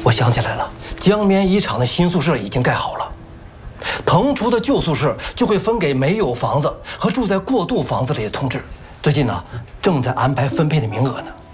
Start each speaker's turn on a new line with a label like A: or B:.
A: 我想起来了，江棉遗厂的新宿舍已经盖好了，腾出的旧宿舍就会分给没有房子和住在过渡房子里的同志。最近呢，正在安排分配的名额呢。